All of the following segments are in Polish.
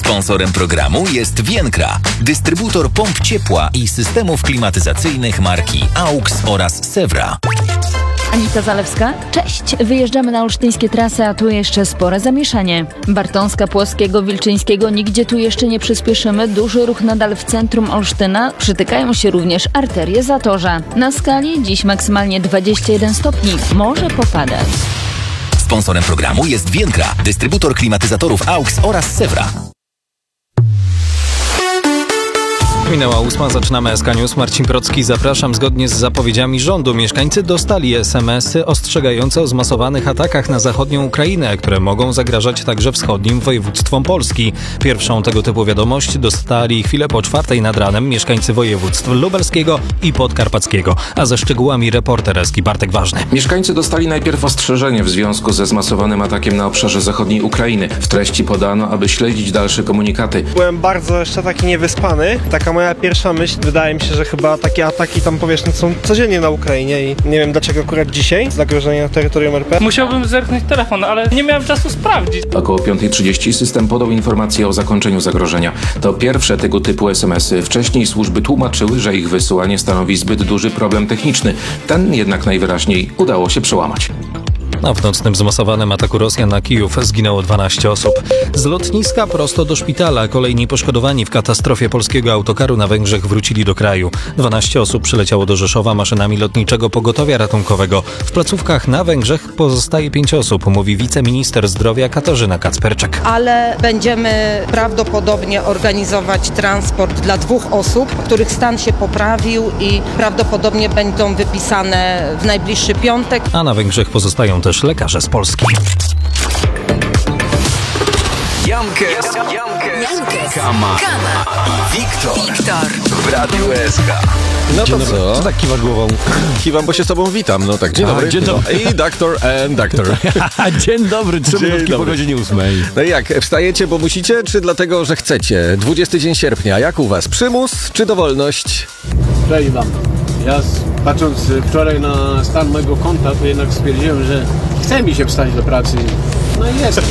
Sponsorem programu jest Vienkra, dystrybutor pomp ciepła i systemów klimatyzacyjnych marki AUX oraz Sewra. Anita Zalewska. Cześć! Wyjeżdżamy na olsztyńskie trasy, a tu jeszcze spore zamieszanie. Bartąska, Płockiego, Wilczyńskiego, nigdzie tu jeszcze nie przyspieszymy. Duży ruch nadal w centrum Olsztyna. Przytykają się również arterie Zatorza. Na skali dziś maksymalnie 21 stopni. Może popadać. Sponsorem programu jest Vienkra, dystrybutor klimatyzatorów AUX oraz Sewra. Minęła 8, zaczynamy SK News. Marcin Procki, zapraszam. Zgodnie z zapowiedziami rządu mieszkańcy dostali SMS-y ostrzegające o zmasowanych atakach na zachodnią Ukrainę, które mogą zagrażać także wschodnim województwom Polski. Pierwszą tego typu wiadomość dostali chwilę po 4 nad ranem mieszkańcy województw lubelskiego i podkarpackiego. A ze szczegółami reporter Eski Bartek Ważny. Mieszkańcy dostali najpierw ostrzeżenie w związku ze zmasowanym atakiem na obszarze zachodniej Ukrainy. W treści podano, aby śledzić dalsze komunikaty. Byłem bardzo jeszcze taki niewyspany. Taka moja pierwsza myśl, wydaje mi się, że chyba takie ataki tam powiedzmy są codziennie na Ukrainie i nie wiem dlaczego akurat dzisiaj zagrożenie na terytorium RP. Musiałbym zerknąć telefon, ale nie miałem czasu sprawdzić. Około 5:30 system podał informację o zakończeniu zagrożenia. To pierwsze tego typu SMS-y. Wcześniej służby tłumaczyły, że ich wysyłanie stanowi zbyt duży problem techniczny. Ten jednak najwyraźniej udało się przełamać. A w nocnym zmasowanym ataku Rosjan na Kijów zginęło 12 osób. Z lotniska prosto do szpitala. Kolejni poszkodowani w katastrofie polskiego autokaru na Węgrzech wrócili do kraju. 12 osób przyleciało do Rzeszowa maszynami lotniczego pogotowia ratunkowego. W placówkach na Węgrzech pozostaje 5 osób, mówi wiceminister zdrowia Katarzyna Kacperczak. Ale będziemy prawdopodobnie organizować transport dla 2 osób, których stan się poprawił i prawdopodobnie będą wypisane w najbliższy piątek. A na Węgrzech pozostają też lekarze z Polski. Jankes, Kama i Wiktor w Radiu SK. No to co tak kiwasz głową? Kiwam, bo się z tobą witam. No tak, dzień dobry. Dzień dobry. I doktor. Dzień dobry, 3 minutki po godzinie 8. No i jak, wstajecie, bo musicie, czy dlatego, że chcecie? 20 dzień sierpnia, jak u was? Przymus czy dowolność? Cześć wam. Ja patrząc wczoraj na stan mojego konta, to jednak stwierdziłem, że chce mi się wstać do pracy. No i jest.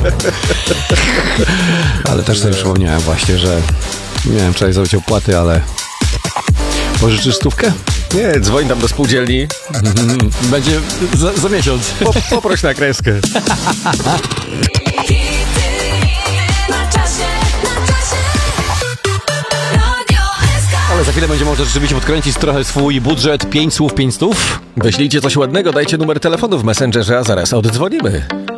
Ale też sobie przypomniałem właśnie, że miałem wczoraj zrobić opłaty, ale pożyczysz 100? Nie, dzwoń tam do spółdzielni. Będzie za miesiąc. Poproś na kreskę. Ale za chwilę będzie można rzeczywiście podkręcić trochę swój budżet. 5 słów, 5 stów. Wyślijcie coś ładnego, dajcie numer telefonu w Messengerze, a zaraz oddzwonimy.